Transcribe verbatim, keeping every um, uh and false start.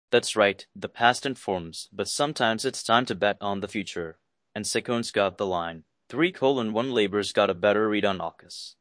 That's right, the past informs, but sometimes it's time to bet on the future. And Secon's got the line. Three colon one Labor's got a better read on AUKUS.